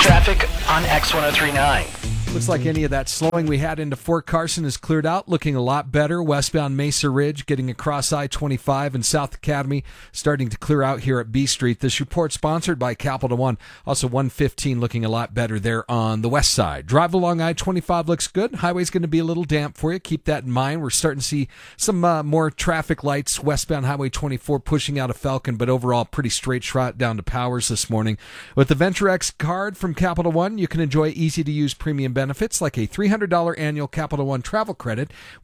Traffic on X1039. Looks like any of that slowing we had into Fort Carson is cleared out, looking a lot better. Westbound Mesa Ridge getting across I-25 and South Academy starting to clear out here at B Street. This report sponsored by Capital One. Also 115 looking a lot better there on the west side. Drive along I-25 looks good. Highway's going to be a little damp for you. Keep that in mind. We're starting to see some more traffic lights westbound Highway 24 pushing out of Falcon, but overall pretty straight shot down to Powers this morning. With the Venture X card from Capital One, you can enjoy easy-to-use premium benefits like a $300 annual Capital One travel credit